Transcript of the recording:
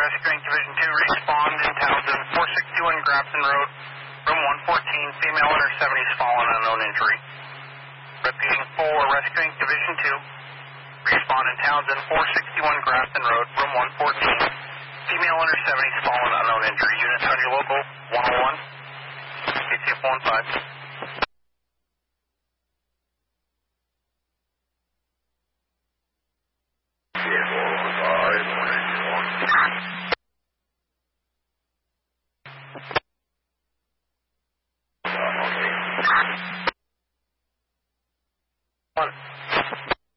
Rescuing Division 2, respond in Townsend, 461 Grafton Road, room 114, female under 70s, fallen, unknown injury. Repeating 4, Rescuing Division 2, respond in Townsend, 461 Grafton Road, room 114, female under 70s, fallen, unknown injury. Units on your local 101, KCF 15.